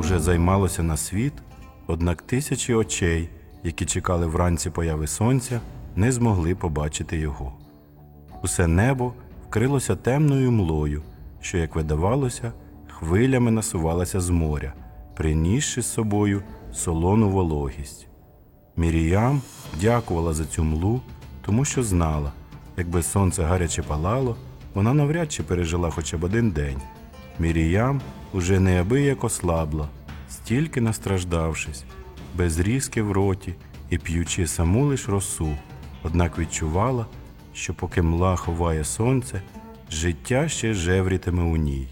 уже займалося на світ, однак тисячі очей, які чекали вранці появи сонця, не змогли побачити його. Усе небо вкрилося темною млою, що, як видавалося, хвилями насувалася з моря, принісши з собою солону вологість. Міріям дякувала за цю млу, тому що знала, якби сонце гаряче палало, вона навряд чи пережила хоча б один день. Міріям уже неабияк ослабла, стільки настраждавшись, без різки в роті і п'ючи саму лиш росу, однак відчувала, що поки мла ховає сонце, життя ще жеврітиме у ній.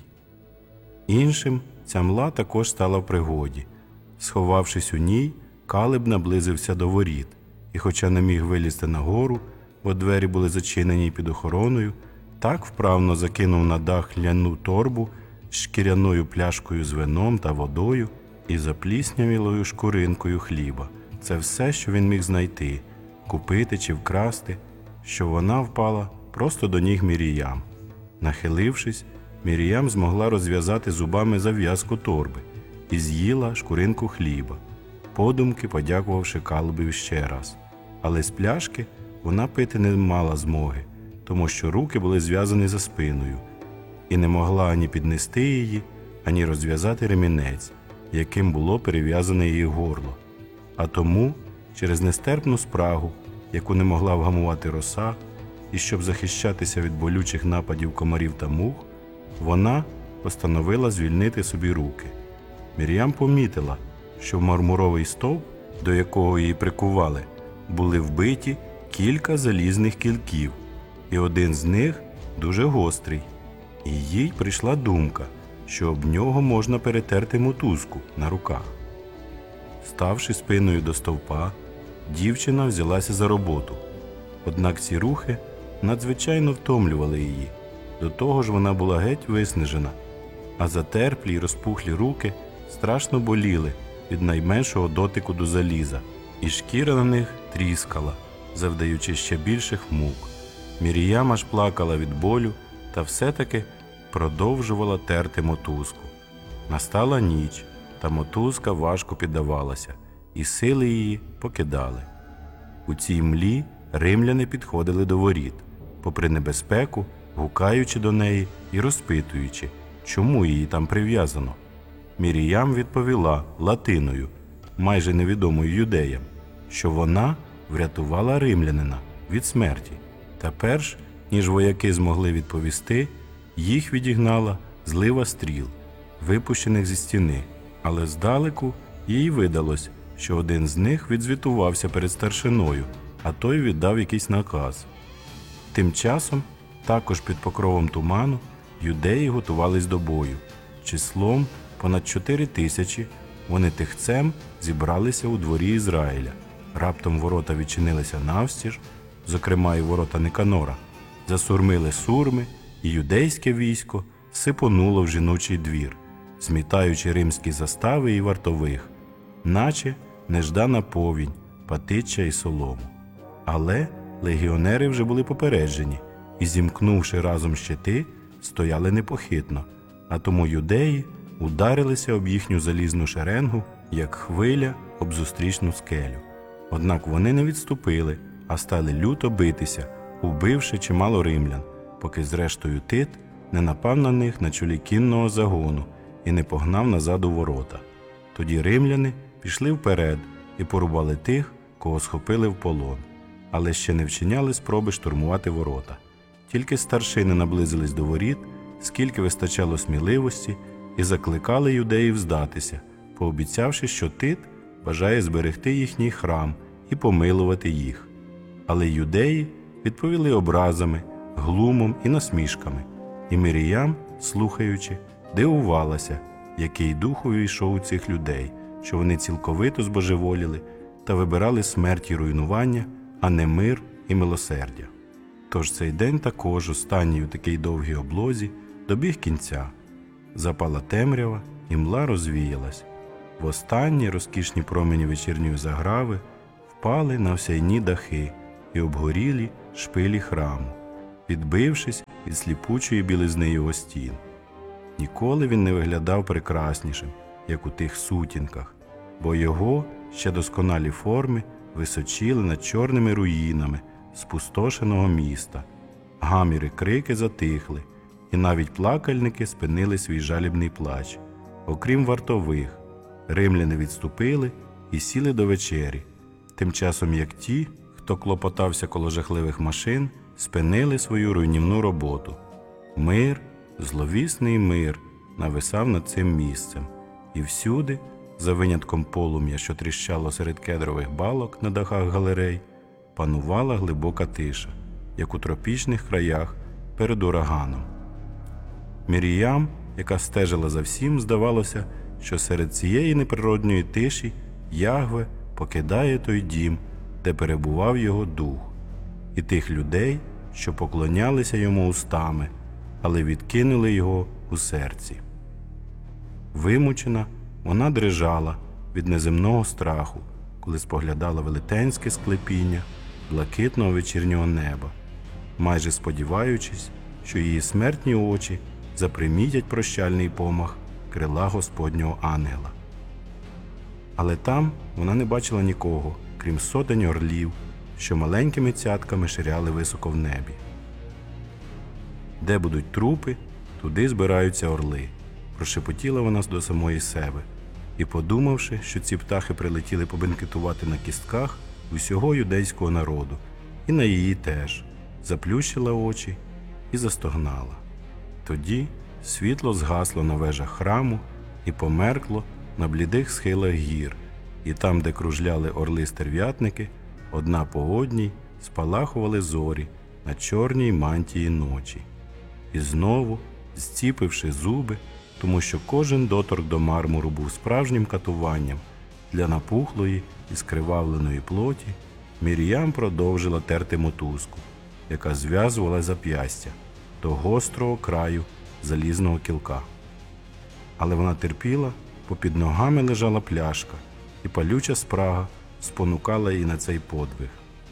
Іншим ця мла також стала в пригоді. Сховавшись у ній, Калеб наблизився до воріт, і хоча не міг вилізти нагору, бо двері були зачинені під охороною, так вправно закинув на дах ляну торбу з шкіряною пляшкою з вином та водою і запліснявілою шкуринкою хліба. Це все, що він міг знайти, купити чи вкрасти, що вона впала просто до ніг Міріям. Нахилившись, Міріям змогла розв'язати зубами зав'язку торби і з'їла шкуринку хліба, подумки подякувавши Калебові ще раз. Але з пляшки вона пити не мала змоги, тому що руки були зв'язані за спиною, і не могла ані піднести її, ані розв'язати ремінець, яким було перев'язане її горло. А тому, через нестерпну спрагу, яку не могла вгамувати роса, і щоб захищатися від болючих нападів комарів та мух, вона постановила звільнити собі руки. Мір'ям помітила, що в мармуровий стовп, до якого її прикували, були вбиті кілька залізних кілків, і один з них дуже гострий. І їй прийшла думка, що об нього можна перетерти мотузку на руках. Ставши спиною до стовпа, дівчина взялася за роботу. Однак ці рухи надзвичайно втомлювали її. До того ж вона була геть виснажена, а затерплі й розпухлі руки страшно боліли від найменшого дотику до заліза, і шкіра на них тріскала, завдаючи ще більших мук. Міріям аж плакала від болю, та все-таки продовжувала терти мотузку. Настала ніч, та мотузка важко піддавалася, і сили її покидали. У цій млі римляни підходили до воріт, попри небезпеку, гукаючи до неї і розпитуючи, чому її там прив'язано. Міріям відповіла латиною, майже невідомою юдеям, що вона врятувала римлянина від смерті. Та перш, ніж вояки змогли відповісти, їх відігнала злива стріл, випущених зі стіни, але здалеку їй видалось, що один з них відзвітувався перед старшиною, а той віддав якийсь наказ. Тим часом, також під покровом туману, юдеї готувались до бою. Числом понад 4000 вони тихцем зібралися у дворі Ізраїля. Раптом ворота відчинилися навстіж, зокрема і ворота Никанора. Засурмили сурми, і юдейське військо сипонуло в жіночий двір, змітаючи римські застави і вартових, наче неждана повінь, патиччя і солому. Але легіонери вже були попереджені і, зімкнувши разом щити, стояли непохитно, а тому юдеї ударилися об їхню залізну шеренгу, як хвиля об зустрічну скелю. Однак вони не відступили, а стали люто битися, убивши чимало римлян, поки зрештою Тит не напав на них на чолі кінного загону і не погнав назад у ворота. Тоді римляни пішли вперед і порубали тих, кого схопили в полон, але ще не вчиняли спроби штурмувати ворота. Тільки старшини наблизились до воріт, скільки вистачало сміливості, і закликали юдеїв здатися, пообіцявши, що Тит бажає зберегти їхній храм і помилувати їх. Але юдеї відповіли образами, глумом і насмішками, і Міріям, слухаючи, дивувалася, який дух увійшов у цих людей, що вони цілковито збожеволіли та вибирали смерть і руйнування, а не мир і милосердя. Тож цей день також, останній у такій довгій облозі, добіг кінця. Запала темрява, і мла розвіялась. Востаннє розкішні промені вечірньої заграви впали на осяйні дахи і обгорілі шпилі храму, відбившись від сліпучої білизни його стін. Ніколи він не виглядав прекраснішим, як у тих сутінках, бо його ще досконалі форми височили над чорними руїнами спустошеного міста. Гамір і крики затихли, і навіть плакальники спинили свій жалібний плач. Окрім вартових, римляни відступили і сіли до вечері, тим часом як ті, хто клопотався коло жахливих машин, спинили свою руйнівну роботу. Мир, зловісний мир, нависав над цим місцем, і всюди, за винятком полум'я, що тріщало серед кедрових балок на дахах галерей, панувала глибока тиша, як у тропічних краях перед ураганом. Міріям, яка стежила за всім, здавалося, що серед цієї неприродної тиші Ягве покидає той дім, де перебував його дух, і тих людей, що поклонялися йому устами, але відкинули його у серці. Вимучена, вона дрижала від неземного страху, коли споглядала велетенське склепіння блакитного вечірнього неба, майже сподіваючись, що її смертні очі запримітять прощальний помах крила Господнього ангела. Але там вона не бачила нікого, крім сотень орлів, що маленькими цятками ширяли високо в небі. Де будуть трупи, туди збираються орли, прошепотіла вона до самої себе, і, подумавши, що ці птахи прилетіли побенкетувати на кістках усього юдейського народу, і на її теж, заплющила очі і застогнала. Тоді світло згасло на вежах храму і померкло на блідих схилах гір, і там, де кружляли орли-стерв'ятники, одна по одній спалахували зорі на чорній мантії ночі. І знову, зціпивши зуби, тому що кожен доторк до мармуру був справжнім катуванням для напухлої і скривавленої плоті, Мір'ям продовжила терти мотузку, яка зв'язувала зап'ястя до гострого краю залізного кілка. Але вона терпіла, бо під ногами лежала пляшка, і палюча спрага спонукала її на цей подвиг.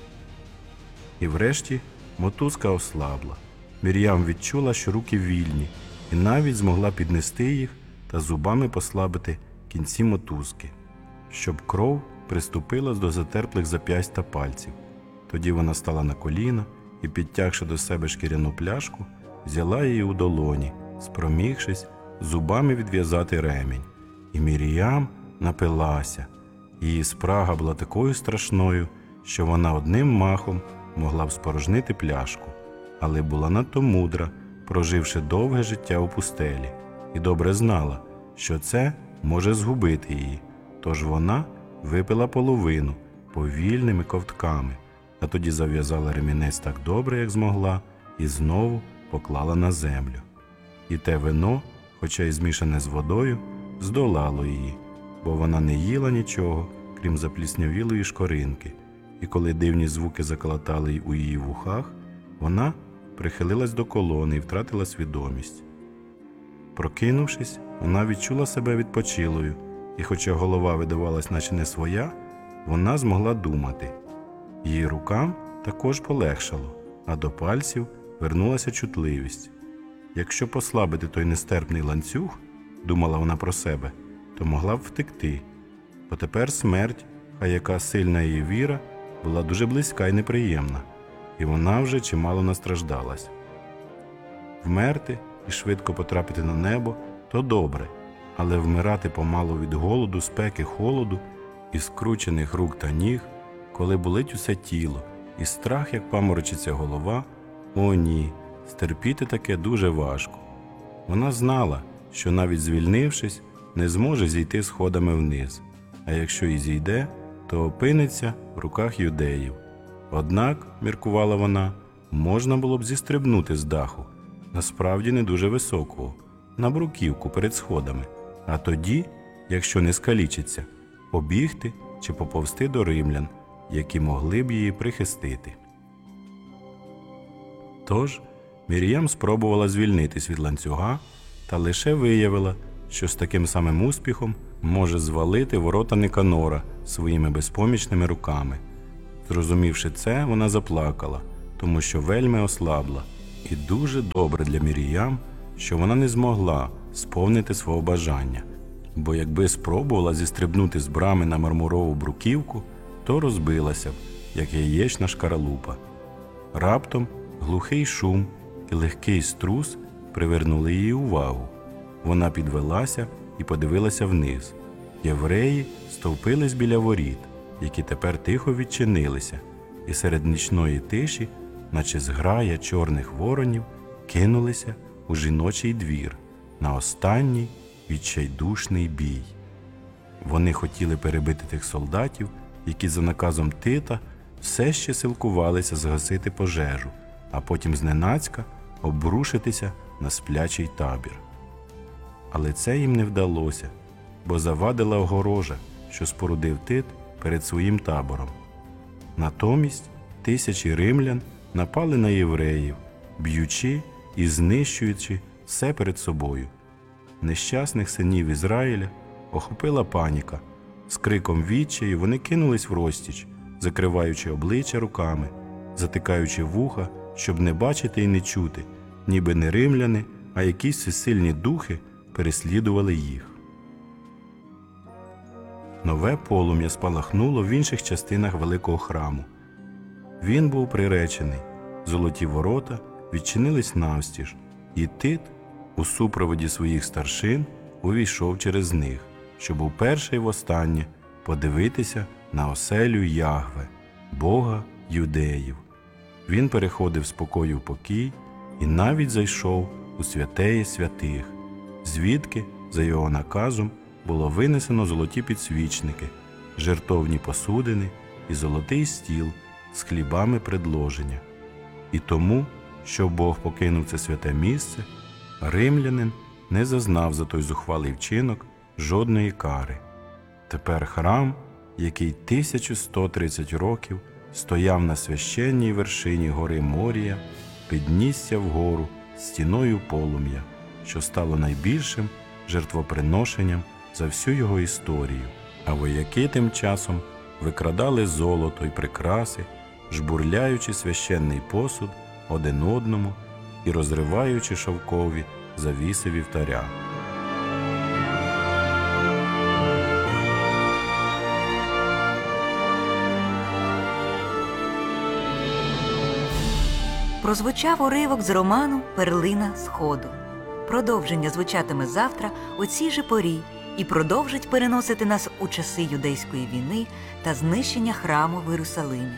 І врешті мотузка ослабла. Мір'ям відчула, що руки вільні, і навіть змогла піднести їх та зубами послабити кінці мотузки, щоб кров приступила до затерплих зап'ясть та пальців. Тоді вона стала на коліна і, підтягши до себе шкіряну пляшку, взяла її у долоні, спромігшись зубами відв'язати ремінь. І Мір'ям напилася. Її спрага була такою страшною, що вона одним махом могла б спорожнити пляшку, але була надто мудра, проживши довге життя у пустелі, і добре знала, що це може згубити її. Тож вона випила половину повільними ковтками, а тоді зав'язала ремінець так добре, як змогла, і знову поклала на землю. І те вино, хоча й змішане з водою, здолало її, бо вона не їла нічого, крім запліснявілої шкоринки, і коли дивні звуки заколотали й у її вухах, вона прихилилась до колони і втратила свідомість. Прокинувшись, вона відчула себе відпочилою, і хоча голова видавалась наче не своя, вона змогла думати. Її рукам також полегшало, а до пальців вернулася чутливість. Якщо послабити той нестерпний ланцюг, думала вона про себе, то могла б втекти, бо тепер смерть, хай яка сильна її віра, була дуже близька і неприємна, і вона вже чимало настраждалась. Вмерти і швидко потрапити на небо – то добре, але вмирати помалу від голоду, спеки, холоду і скручених рук та ніг, коли болить усе тіло, і страх, як паморочиться голова – о ні, стерпіти таке дуже важко. Вона знала, що навіть звільнившись, не зможе зійти сходами вниз, а якщо і зійде, то опиниться в руках юдеїв. Однак, міркувала вона, можна було б зістрибнути з даху, насправді не дуже високого, на бруківку перед сходами, а тоді, якщо не скалічиться, побігти чи поповзти до римлян, які могли б її прихистити. Тож, Мір'ям спробувала звільнитись від ланцюга та лише виявила, що з таким самим успіхом може звалити ворота Никанора своїми безпомічними руками. Зрозумівши це, вона заплакала, тому що вельми ослабла, і дуже добре для Мір'ям, що вона не змогла сповнити свого бажання, бо якби спробувала зістрибнути з брами на мармурову бруківку, то розбилася б, як яєчна шкаралупа. Раптом глухий шум і легкий струс привернули її увагу. Вона підвелася і подивилася вниз. Євреї стовпились біля воріт, які тепер тихо відчинилися, і серед нічної тиші, наче зграя чорних воронів, кинулися у жіночий двір на останній відчайдушний бій. Вони хотіли перебити тих солдатів, які за наказом Тита все ще силкувалися згасити пожежу, а потім зненацька обрушитися на сплячий табір. Але це їм не вдалося, бо завадила огорожа, що спорудив Тит перед своїм табором. Натомість тисячі римлян напали на євреїв, б'ючи і знищуючи все перед собою. Нещасних синів Ізраїля охопила паніка. З криком відчаю вони кинулись врозтіч, закриваючи обличчя руками, затикаючи вуха, щоб не бачити і не чути, ніби не римляни, а якісь всесильні духи переслідували їх. Нове полум'я спалахнуло в інших частинах великого храму. Він був приречений, золоті ворота відчинились навстіж, і Тит у супроводі своїх старшин увійшов через них, щоб уперше й востаннє подивитися на оселю Ягве, Бога юдеїв. Він переходив з покою в покій і навіть зайшов у святеє святих, звідки, за його наказом, було винесено золоті підсвічники, жертовні посудини і золотий стіл з хлібами предложення. І тому, що Бог покинув це святе місце, римлянин не зазнав за той зухвалий вчинок жодної кари. Тепер храм, який 1130 років стояв на священній вершині гори Морія, піднісся вгору стіною полум'я, що стало найбільшим жертвоприношенням за всю його історію. А вояки тим часом викрадали золото й прикраси, жбурляючи священний посуд один одному і розриваючи шовкові завіси вівтаря. Прозвучав уривок з роману «Перлина Сходу». Продовження звучатиме завтра у цій же порі і продовжить переносити нас у часи юдейської війни та знищення храму в Єрусалимі.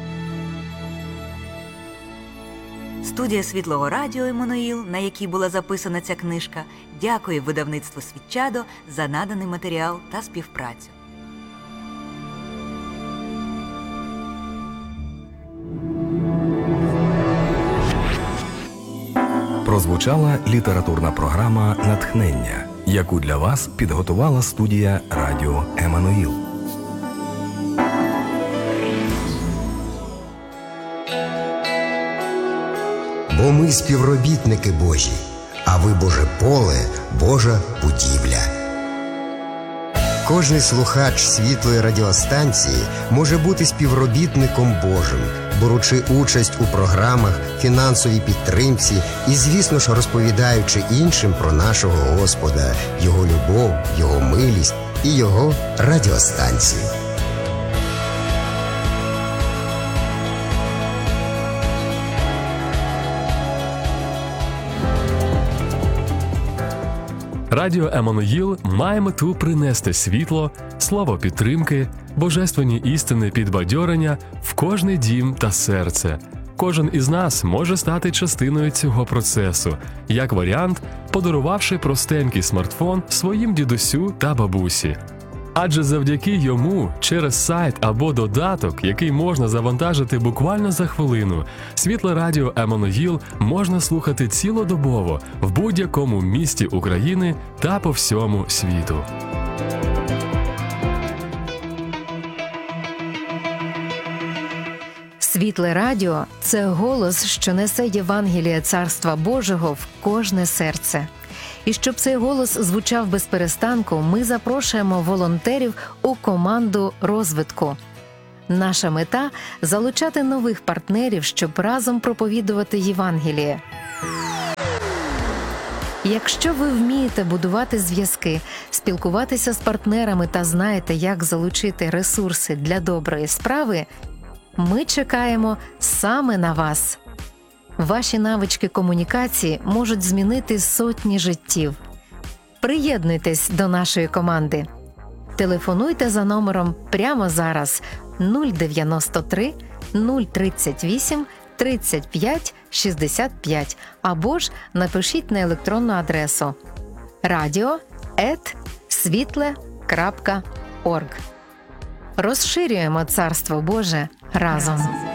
Студія Світлого радіо «Еммануїл», на якій була записана ця книжка, дякує видавництву «Світчадо» за наданий матеріал та співпрацю. Прозвучала літературна програма «Натхнення», яку для вас підготувала студія радіо «Еммануїл». Бо ми співробітники Божі, а ви Боже поле, Божа будівля. Кожний слухач світлої радіостанції може бути співробітником Божим, беручи участь у програмах, фінансовій підтримці і, звісно ж, розповідаючи іншим про нашого Господа, Його любов, Його милість і Його радіостанцію. Радіо «Еммануїл» має мету принести світло, слово підтримки, божественні істини підбадьорення в кожний дім та серце. Кожен із нас може стати частиною цього процесу, як варіант, подарувавши простенький смартфон своїм дідусю та бабусі. Адже завдяки йому через сайт або додаток, який можна завантажити буквально за хвилину, світле радіо «Еммануїл» можна слухати цілодобово в будь-якому місті України та по всьому світу. Світле радіо – це голос, що несе Євангеліє Царства Божого в кожне серце. І щоб цей голос звучав без перестанку, ми запрошуємо волонтерів у команду розвитку. Наша мета – залучати нових партнерів, щоб разом проповідувати Євангеліє. Якщо ви вмієте будувати зв'язки, спілкуватися з партнерами та знаєте, як залучити ресурси для доброї справи, ми чекаємо саме на вас. Ваші навички комунікації можуть змінити сотні життів. Приєднуйтесь до нашої команди. Телефонуйте за номером прямо зараз 093 038 35 65 або ж напишіть на електронну адресу radio@svitle.org. Розширюємо Царство Боже разом.